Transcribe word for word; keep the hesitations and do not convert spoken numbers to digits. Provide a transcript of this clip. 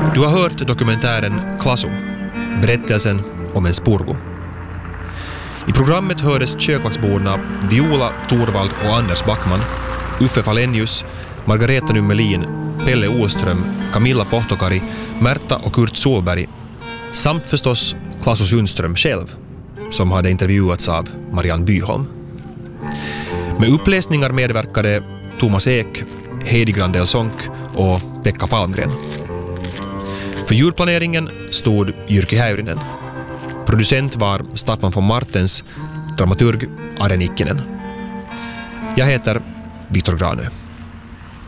Du har hört dokumentären Klasso, berättelsen om en spurgo. I programmet hördes köklagsborna Viola Torvald och Anders Backman, Uffe Falenius, Margareta Nummelin, Pelle Åström, Camilla Pohtokari, Märta och Kurt Solberg samt förstås Klasso Sundström själv, som hade intervjuats av Marianne Byholm. Med uppläsningar medverkade Thomas Ek, Heidi Grandel Sonck och Pekka Palmgren. För ljudplaneringen stod Jyrki Häyrinen. Producent var Staffan von Martens, dramaturg Are Nikkinen. Jag heter Viktor Granö.